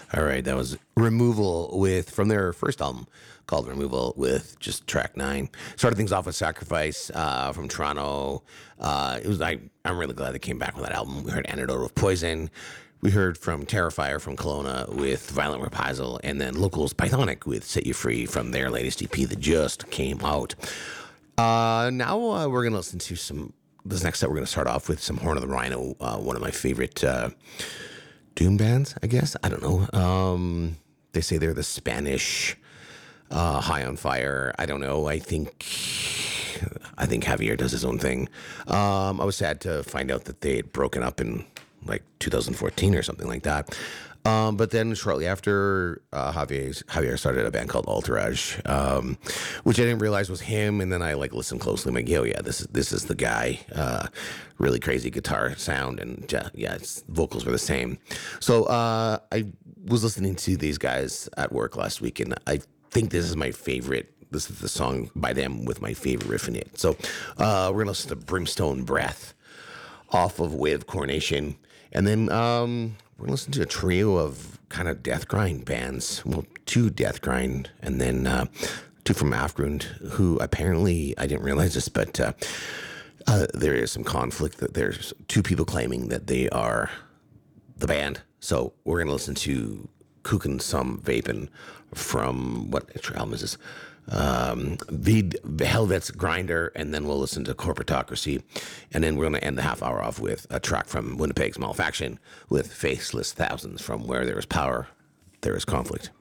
All right, that was Removal with from their first album called Removal with just track 9. Started things off with Sacrifice from Toronto. I'm really glad they came back with that album. We heard Antidote of Poison. We heard from Terrifier from Kelowna with Violent Reprisal, and then Locals Pythonic with Set You Free from their latest EP that just came out. Now we're going to listen to some. This next set, we're going to start off with some Horn of the Rhino, one of my favorite doom bands, I guess. I don't know. They say they're the Spanish High on Fire. I don't know. I think Javier does his own thing. I was sad to find out that they had broken up in like 2014 or something like that. But then shortly after, Javier started a band called Entourage, which I didn't realize was him. And then I listened closely. I'm like, oh yeah, this is the guy. Really crazy guitar sound, and its vocals were the same. So I was listening to these guys at work last week, and I think this is my favorite. This is the song by them with my favorite riff in it. So we're gonna listen to Brimstone Breath off of Way of Coronation, and then we're gonna listen to a trio of kind of death grind bands. Well, 2 death grind, and then 2 from Afgrund, who apparently, I didn't realize this, but there is some conflict that there's 2 people claiming that they are the band. So we're gonna listen to Kuchen Some Vapin from what album is this? The Helvet's Grinder, and then we'll listen to Corporatocracy, and then we're going to end the half hour off with a track from Winnipeg's Malfaction with Faceless Thousands from Where There Is Power, There Is Conflict.